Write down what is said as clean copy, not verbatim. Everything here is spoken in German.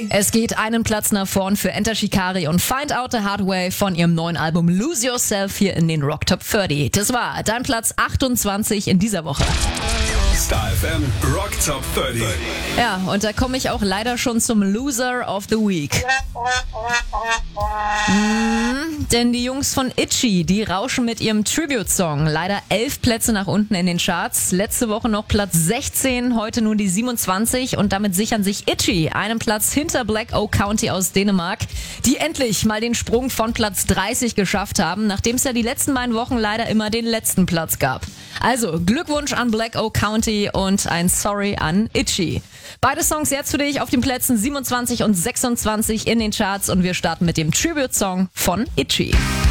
Es geht einen Platz nach vorn für Enter Shikari und Find Out the Hard Way von ihrem neuen Album Lose Yourself hier in den Rock Top 30. Das war dein Platz 28 in dieser Woche. Star FM Rock Top 30. Ja, und da komme ich auch leider schon zum Loser of the Week. Denn die Jungs von Itchy, die rauschen mit ihrem Tribute-Song leider 11 Plätze nach unten in den Charts. Letzte Woche noch Platz 16, heute nun die 27 und damit sichern sich Itchy einen Platz hinter Black Oak County aus Dänemark, die endlich mal den Sprung von Platz 30 geschafft haben, nachdem es ja die letzten beiden Wochen leider immer den letzten Platz gab. Also Glückwunsch an Black Oak County und ein Sorry an Itchy. Beide Songs jetzt für dich auf den Plätzen 27 und 26 in den Charts und wir starten mit dem Tribute-Song von Itchy.